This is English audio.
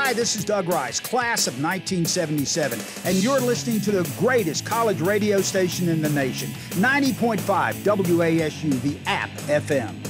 Hi, this is Doug Rice, class of 1977, and you're listening to the greatest college radio station in the nation, 90.5 WASU, the App FM.